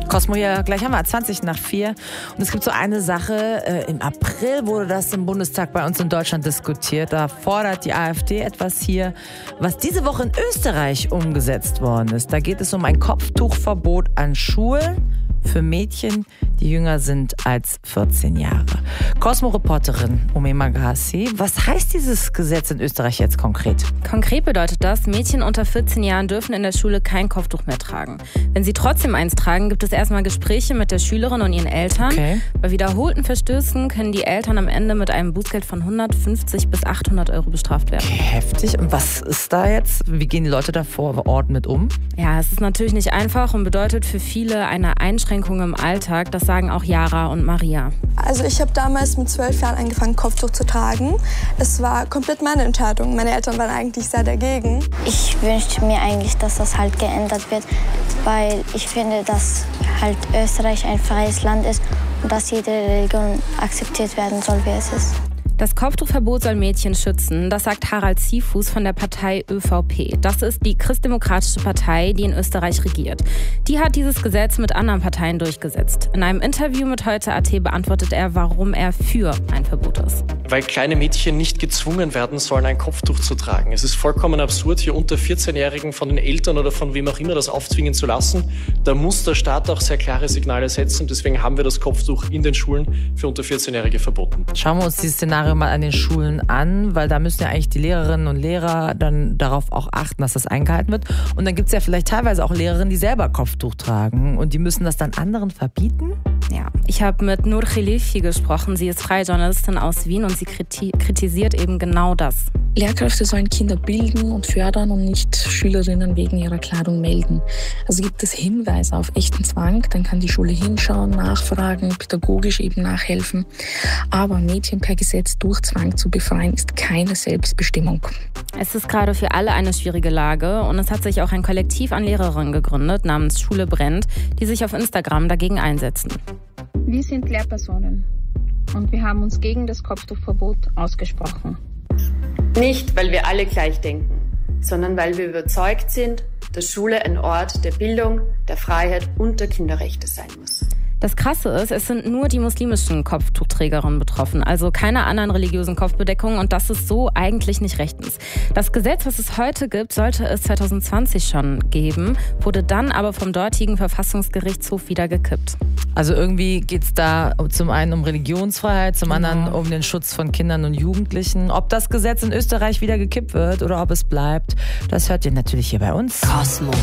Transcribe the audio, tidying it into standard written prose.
Cosmo hier, gleich haben wir 4:20. Und es gibt so eine Sache, im April wurde das im Bundestag bei uns in Deutschland diskutiert. Da fordert die AfD etwas hier, was diese Woche in Österreich umgesetzt worden ist. Da geht es um ein Kopftuchverbot an Schulen für Mädchen, die jünger sind als 14 Jahre. Cosmo-Reporterin Umema Ghassi, was heißt dieses Gesetz in Österreich jetzt konkret? Konkret bedeutet das, Mädchen unter 14 Jahren dürfen in der Schule kein Kopftuch mehr tragen. Wenn sie trotzdem eins tragen, gibt es erstmal Gespräche mit der Schülerin und ihren Eltern. Okay. Bei wiederholten Verstößen können die Eltern am Ende mit einem Bußgeld von 150 bis 800 Euro bestraft werden. Okay, heftig. Und was ist da jetzt? Wie gehen die Leute da vor Ort mit um? Ja, es ist natürlich nicht einfach und bedeutet für viele eine Einschränkung im Alltag. Das sagen auch Yara und Maria. Also ich habe damals mit 12 Jahren angefangen, Kopftuch zu tragen. Es war komplett meine Entscheidung. Meine Eltern waren eigentlich sehr dagegen. Ich wünschte mir eigentlich, dass das halt geändert wird, weil ich finde, dass halt Österreich ein freies Land ist und dass jede Religion akzeptiert werden soll, wie es ist. Das Kopftuchverbot soll Mädchen schützen, das sagt Harald Sifus von der Partei ÖVP. Das ist die christdemokratische Partei, die in Österreich regiert. Die hat dieses Gesetz mit anderen Parteien durchgesetzt. In einem Interview mit Heute.at beantwortet er, warum er für ein Verbot ist. Weil kleine Mädchen nicht gezwungen werden sollen, ein Kopftuch zu tragen. Es ist vollkommen absurd, hier unter 14-Jährigen von den Eltern oder von wem auch immer das aufzwingen zu lassen. Da muss der Staat auch sehr klare Signale setzen. Deswegen haben wir das Kopftuch in den Schulen für unter 14-Jährige verboten. Schauen wir uns dieses Szenario mal an den Schulen an, weil da müssen ja eigentlich die Lehrerinnen und Lehrer dann darauf auch achten, dass das eingehalten wird. Und dann gibt es ja vielleicht teilweise auch Lehrerinnen, die selber Kopftuch tragen und die müssen das dann anderen verbieten? Ja, ich habe mit Nur Khalifi gesprochen. Sie ist freie Journalistin aus Wien und sie kritisiert eben genau das. Lehrkräfte sollen Kinder bilden und fördern und nicht Schülerinnen wegen ihrer Kleidung melden. Also gibt es Hinweise auf echten Zwang, dann kann die Schule hinschauen, nachfragen, pädagogisch eben nachhelfen. Aber Mädchen per Gesetz durch Zwang zu befreien, ist keine Selbstbestimmung. Es ist gerade für alle eine schwierige Lage und es hat sich auch ein Kollektiv an Lehrerinnen gegründet namens Schule brennt, die sich auf Instagram dagegen einsetzen. Wir sind Lehrpersonen und wir haben uns gegen das Kopftuchverbot ausgesprochen. Nicht, weil wir alle gleich denken, sondern weil wir überzeugt sind, dass Schule ein Ort der Bildung, der Freiheit und der Kinderrechte sein muss. Das Krasse ist, es sind nur die muslimischen Kopftuchträgerinnen betroffen, also keine anderen religiösen Kopfbedeckungen und das ist so eigentlich nicht rechtens. Das Gesetz, was es heute gibt, sollte es 2020 schon geben, wurde dann aber vom dortigen Verfassungsgerichtshof wieder gekippt. Also irgendwie geht es da zum einen um Religionsfreiheit, zum anderen um den Schutz von Kindern und Jugendlichen. Ob das Gesetz in Österreich wieder gekippt wird oder ob es bleibt, das hört ihr natürlich hier bei uns. Cosmo.